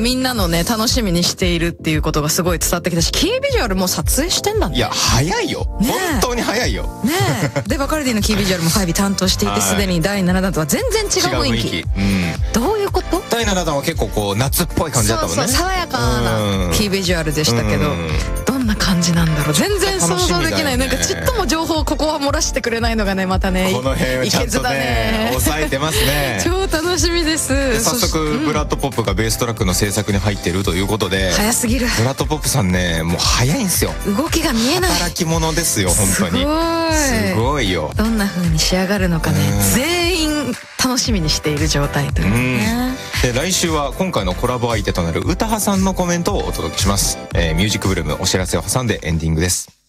みんなのね楽しみにしているっていうことがすごい伝わってきたし、キービジュアルも撮影してんだね。 いや早いよ、 ね本当に早いよねえ。でバカルディのキービジュアルも配備担当していて、すでに第7弾とは全然違う雰囲気。どういうこと？ 第7弾は結構こう夏っぽい感じだったもんね。 そう爽やかなキービジュアルでしたけど、どんな感じなんだろう、全然想像できない。なんかちっとも情報をここは漏らしてくれないのがねまたね、 この辺はちゃんとね抑えてますね。 超楽しみです。 早速ブラッドポップがベーストラックの制作に入ってるということで、 早すぎる。 ブラッドポップさんねもう早いんですよ。 動きが見えない。 働き者ですよ本当に。すごいよ。 どんな風に仕上がるのかね、全員楽しみにしている状態というね。 で来週は今回のコラボ相手となる歌羽さんのコメントをお届けします。ミュージックブルームお知らせを挟んでエンディングです。